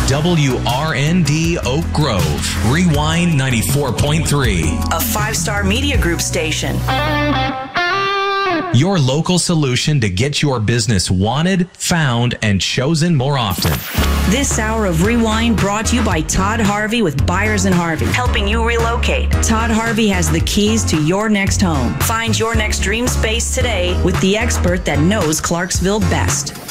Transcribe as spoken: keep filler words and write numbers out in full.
W R N D Oak Grove. Rewind ninety-four point three. A five-star media group station. Your local solution to get your business wanted, found, and chosen more often. This hour of Rewind brought to you by Todd Harvey with Byers and Harvey, helping you relocate. Todd Harvey has the keys to your next home. Find your next dream space today with the expert that knows Clarksville best.